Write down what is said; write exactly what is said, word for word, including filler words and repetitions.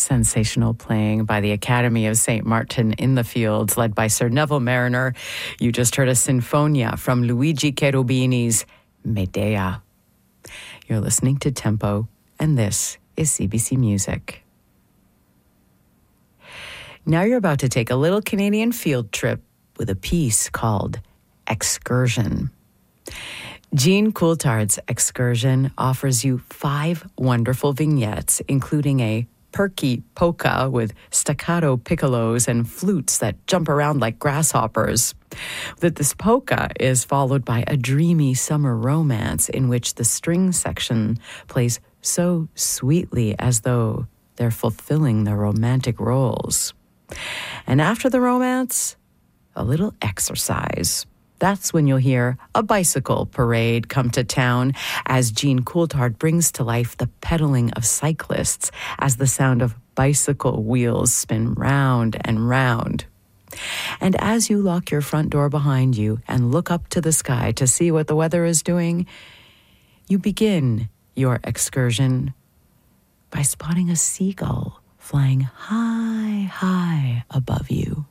Sensational playing by the Academy of Saint Martin in the Fields, led by Sir Neville Mariner. You just heard a sinfonia from Luigi Cherubini's Medea. You're listening to Tempo, and this is C B C Music. Now you're about to take a little Canadian field trip with a piece called Excursion. Jean Coulthard's Excursion offers you five wonderful vignettes, including a perky polka with staccato piccolos and flutes that jump around like grasshoppers. That this polka is followed by a dreamy summer romance in which the string section plays so sweetly as though they're fulfilling their romantic roles. And after the romance, a little exercise. That's when you'll hear a bicycle parade come to town as Jean Coulthard brings to life the pedaling of cyclists as the sound of bicycle wheels spin round and round. And as you lock your front door behind you and look up to the sky to see what the weather is doing, you begin your excursion by spotting a seagull flying high, high above you.